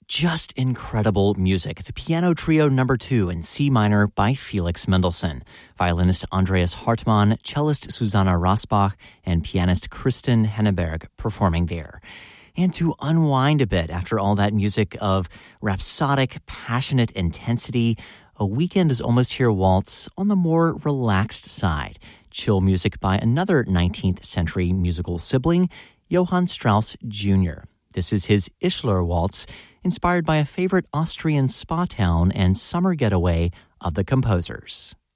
just incredible music. The Piano Trio No. 2 in C minor by Felix Mendelssohn. Violinist Andreas Hartmann, cellist Susanna Rosbach, and pianist Kristen Henneberg performing there. And to unwind a bit after all that music of rhapsodic, passionate intensity, A Weekend Is Almost Here waltz on the more relaxed side. Chill music by another 19th century musical sibling, Johann Strauss Jr. This is his Ischler Waltz, inspired by a favorite Austrian spa town and summer getaway of the composer's.